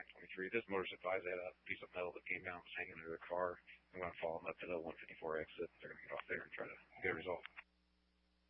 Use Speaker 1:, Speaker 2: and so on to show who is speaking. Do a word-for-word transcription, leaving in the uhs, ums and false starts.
Speaker 1: nine twenty-three. This motor's advised they had a piece of metal that came down, was hanging under their car. I'm going to follow them up to the one fifty-four exit. They're going to get off there and try to get a result.